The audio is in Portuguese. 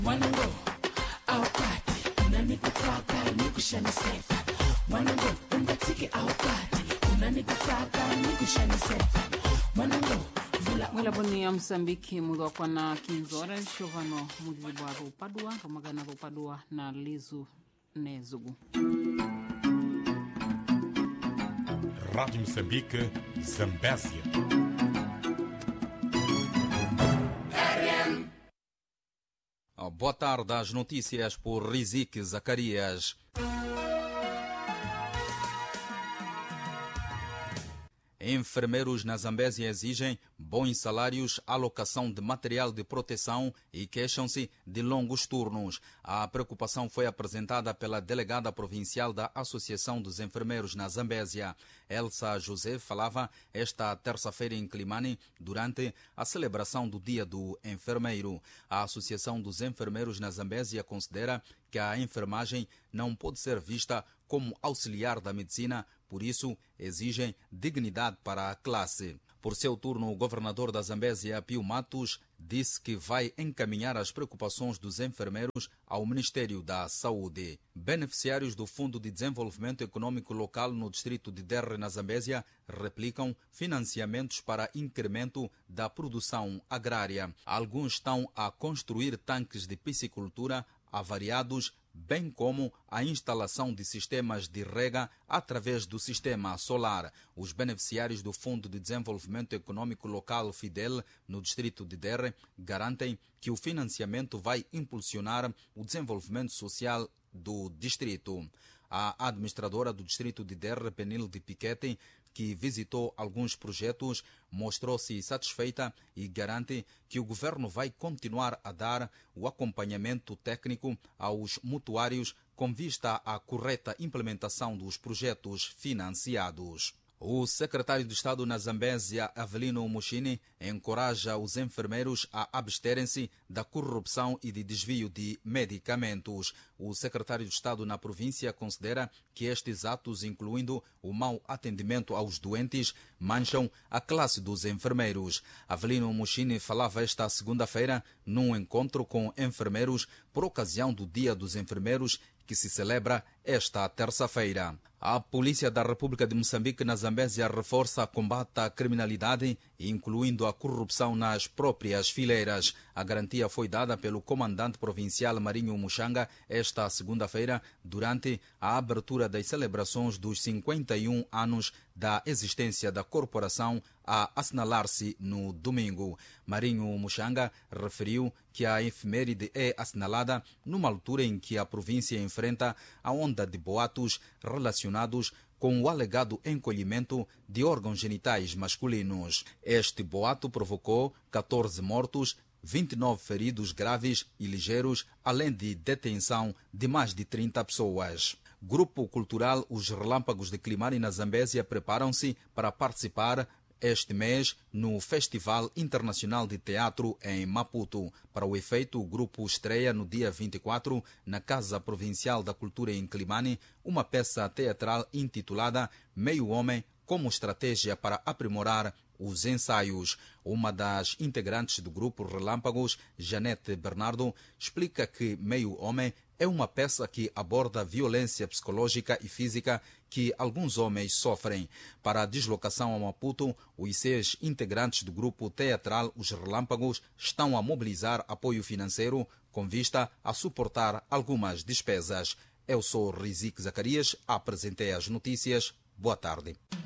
Wanango, our party, unani kutaka nikushani sepa. Wanango, ungatiki our party, unani kutaka nikushani sepa. Wanango, Mwila boni ya Msambiki mwilwa na kinzora shovano mwilibu wa Rupadua, rumagana Rupadua na Lizu Nezugu. Rádio Moçambique, Zambésia. Boa tarde, as notícias por Rizik Zacarias. Enfermeiros na Zambésia exigem bons salários, alocação de material de proteção e queixam-se de longos turnos. A preocupação foi apresentada pela delegada provincial da Associação dos Enfermeiros na Zambésia. Elsa José falava esta terça-feira em Climane durante a celebração do Dia do Enfermeiro. A Associação dos Enfermeiros na Zambésia considera que a enfermagem não pode ser vista como auxiliar da medicina, por isso exigem dignidade para a classe. Por seu turno, o governador da Zambésia, Pio Matos, disse que vai encaminhar as preocupações dos enfermeiros ao Ministério da Saúde. Beneficiários do Fundo de Desenvolvimento Econômico Local no distrito de Derre, na Zambésia, replicam financiamentos para incremento da produção agrária. Alguns estão a construir tanques de piscicultura avariados, bem como a instalação de sistemas de rega através do sistema solar. Os beneficiários do Fundo de Desenvolvimento Econômico Local FIDEL, no distrito de Derre, garantem que o financiamento vai impulsionar o desenvolvimento social do distrito. A administradora do distrito de Derre, Penilde Piquete, que visitou alguns projetos, mostrou-se satisfeita e garante que o governo vai continuar a dar o acompanhamento técnico aos mutuários com vista à correta implementação dos projetos financiados. O secretário de Estado na Zambésia, Avelino Mushini, encoraja os enfermeiros a absterem-se da corrupção e de desvio de medicamentos. O secretário de Estado na província considera que estes atos, incluindo o mau atendimento aos doentes, mancham a classe dos enfermeiros. Avelino Mushini falava esta segunda-feira num encontro com enfermeiros por ocasião do Dia dos Enfermeiros, que se celebra esta terça-feira. A Polícia da República de Moçambique na Zambésia reforça o combate à criminalidade, incluindo a corrupção nas próprias fileiras. A garantia foi dada pelo comandante provincial Marinho Muxanga esta segunda-feira, durante a abertura das celebrações dos 51 anos da existência da corporação, a assinalar-se no domingo. Marinho Muxanga referiu que a efeméride é assinalada numa altura em que a província enfrenta a onda de boatos relacionados com o alegado encolhimento de órgãos genitais masculinos. Este boato provocou 14 mortos, 29 feridos graves e ligeiros, além de detenção de mais de 30 pessoas. Grupo cultural Os Relâmpagos de Climane na Zambésia preparam-se para participar este mês no Festival Internacional de Teatro em Maputo. Para o efeito, o grupo estreia no dia 24, na Casa Provincial da Cultura em Climane, uma peça teatral intitulada Meio Homem, como estratégia para aprimorar os ensaios. Uma das integrantes do grupo Relâmpagos, Janete Bernardo, explica que Meio Homem é uma peça que aborda a violência psicológica e física que alguns homens sofrem. Para a deslocação a Maputo, os 6 integrantes do grupo teatral Os Relâmpagos estão a mobilizar apoio financeiro com vista a suportar algumas despesas. Eu sou Rizik Zacarias, apresentei as notícias. Boa tarde.